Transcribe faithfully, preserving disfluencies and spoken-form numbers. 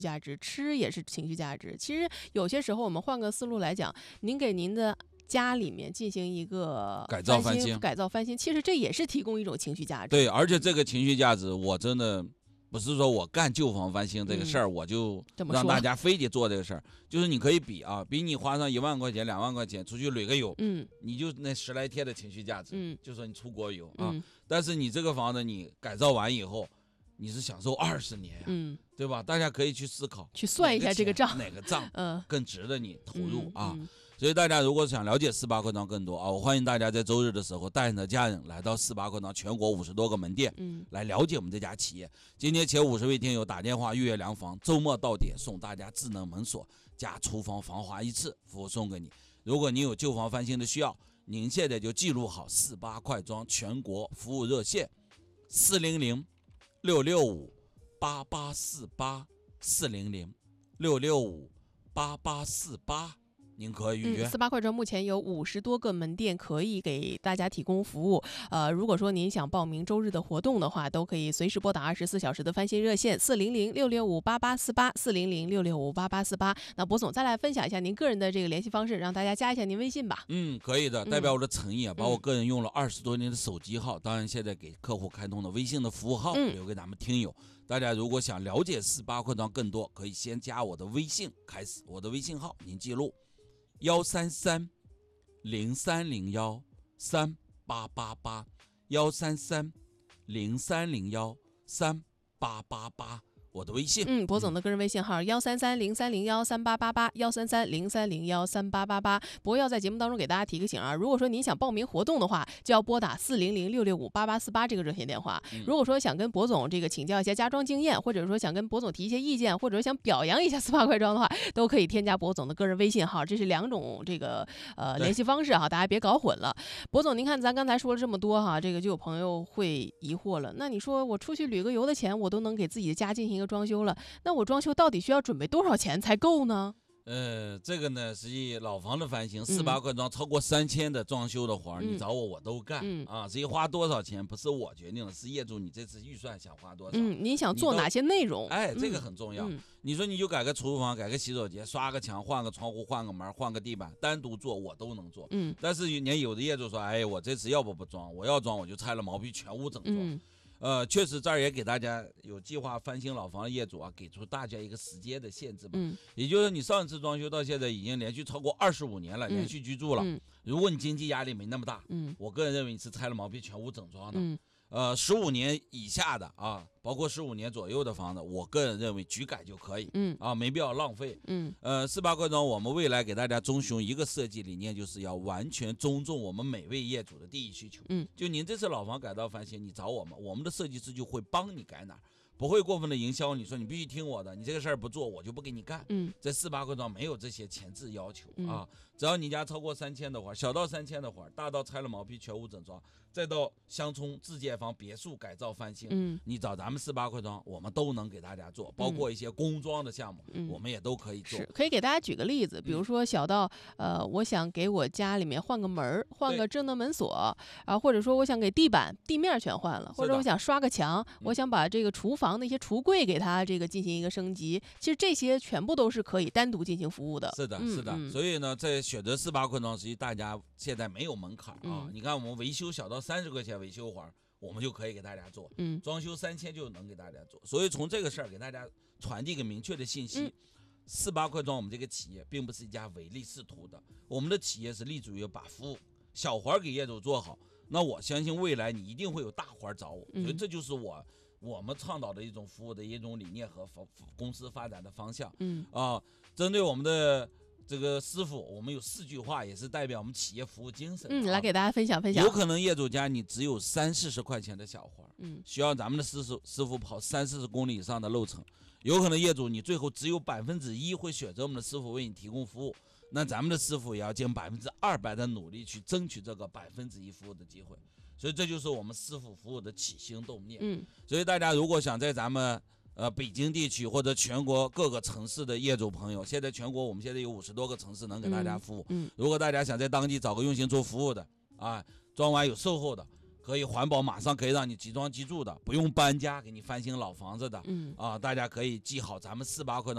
价值，吃也是情绪价值。其实有些时候我们换个思路来讲，您给您的家里面进行一个改造翻翻新， 改造翻新，其实这也是提供一种情绪价值。 对，而且这个情绪价值，我真的不是说我干旧房翻新这个事儿、嗯，我就让大家非得做这个事儿，就是你可以比啊，比你花上一万块钱、两万块钱出去旅个游， 嗯， 你就那十来天的情绪价值， 嗯， 就说你出国游啊、 嗯， 但是你这个房子你改造完以后，你是享受二十年呀、啊， 嗯， 对吧？大家可以去思考， 去算一下这个账， 哪个账嗯更值得你投入、 嗯、 啊。 嗯所以大家如果想了解四八课堂更多啊，我欢迎大家在周日的时候带你的家人来到四八课堂全国五十多个门店， 嗯， 来了解我们这家企业。今天前五十位听友打电话预约量房，周末到点送大家智能门锁加厨房防滑一次服务送给你。如果您有旧房翻新的需要，您现在就记录好四八快装全国服务热线四零零六六五八八四八四零零六六五八八四八。您可以预约。 嗯、四八快装目前有五十多个门店可以给大家提供服务。呃，如果说您想报名周日的活动的话，都可以随时拨打二十四小时的翻新热线四零零六六五八八四八四零零六六五八八四八。那博总再来分享一下您个人的这个联系方式，让大家加一下您微信吧。 嗯，可以的，代表我的诚意啊， 嗯、 把我个人用了二十多年的手机号，当然现在给客户开通的微信的服务号、嗯、留给咱们听友。大家如果想了解四八快装更多，可以先加我的微信开始，我的微信号您记录。幺三三零三零幺三八八八，幺三三零三零幺三八八八，我的微信。 嗯，博总的个人微信号幺三三零三零幺三八八八，幺三三零三零幺三八八八。博要在节目当中给大家提个醒啊，如果说您想报名活动的话，就要拨打四零零六六五八八四八这个热线电话。 嗯、 如果说想跟博总这个请教一些家装经验，或者说想跟博总提一些意见，或者想表扬一下四八快装的话，都可以添加博总的个人微信号，这是两种这个呃联系方式哈，大家别搞混了。博总，您看咱刚才说了这么多哈，这个就有朋友会疑惑了，那你说我出去旅个游的钱，我都能给自己的家进行一个装修了，那我装修到底需要准备多少钱才够呢？ 呃，这个呢，实际老房的翻新，四八快装超过三千的装修的活儿、嗯，你找我我都干、 嗯、 啊。至于花多少钱，不是我决定的，是业主你这次预算想花多少。 嗯，您想做哪些内容？ 哎，这个很重要、嗯。你说你就改个厨房，改个洗手间，刷个墙，换个窗户，换个门，换个地板，单独做我都能做。 嗯， 但是年有的业主说，哎，我这次要不不装，我要装我就拆了毛坯全屋整装。 嗯呃，确实这儿也给大家有计划翻新老房的业主啊，给出大家一个时间的限制吧。 嗯， 也就是你上一次装修到现在已经连续超过二十五年了， 嗯、 连续居住了、 嗯。 如果你经济压力没那么大， 嗯， 我个人认为你是拆了毛坯全屋整装的。 嗯， 呃，十五年以下的啊，包括十五年左右的房子，我个人认为局改就可以。 嗯， 啊，没必要浪费。 嗯， 呃，四八快装我们未来给大家中雄一个设计理念，就是要完全尊重我们每位业主的第一需求。 嗯， 就您这次老房改造翻新，你找我们，我们的设计师就会帮你改哪儿，不会过分的营销你，说你必须听我的，你这个事儿不做我就不给你干。 嗯， 在四八快装没有这些前置要求、 嗯、 啊，只要你家超过三千的活，小到三千的活，大到拆了毛坯全屋整装，再到乡村自建房别墅改造翻新， 嗯， 你找咱们四八快装，我们都能给大家做，包括一些工装的项目、 嗯、 我们也都可以做。 是可以给大家举个例子，比如说小到、嗯、呃，我想给我家里面换个门，换个智能门锁啊，或者说我想给地板地面全换了，或者我想刷个墙、嗯，我想把这个厨房的一些橱柜给它这个进行一个升级，其实这些全部都是可以单独进行服务的。 是的， 嗯、 是的、 嗯。 所以呢，在选择四八快装，实际大家现在没有门槛啊、 嗯。 你看我们维修小到三十块钱维修活，我们就可以给大家做。 嗯， 装修三千就能给大家做。所以从这个事儿给大家传递一个明确的信息。嗯，四八快装我们这个企业并不是一家唯利是图的，我们的企业是立足于把服务小活给业主做好。那我相信未来你一定会有大活找我，所以这就是我我们倡导的一种服务的一种理念和公司发展的方向。 嗯啊，针对我们的这个师傅，我们有四句话，也是代表我们企业服务精神。 嗯，来给大家分享分享。 有可能业主家你只有三四十块钱的小活， 嗯， 需要咱们的师傅师傅跑三四十公里以上的路程。有可能业主你最后只有百分之一会选择我们的师傅为你提供服务，那咱们的师傅也要尽百分之二百的努力去争取这个百分之一服务的机会。所以这就是我们师傅服务的起心动念。 嗯， 所以大家如果想在咱们呃北京地区或者全国各个城市的业主朋友，现在全国我们现在有五十多个城市能给大家服务。 嗯，嗯如果大家想在当地找个用心做服务的啊，装完有售后的，可以环保，马上可以让你即装即住的，不用搬家给你翻新老房子的。 嗯啊，大家可以记好咱们四八快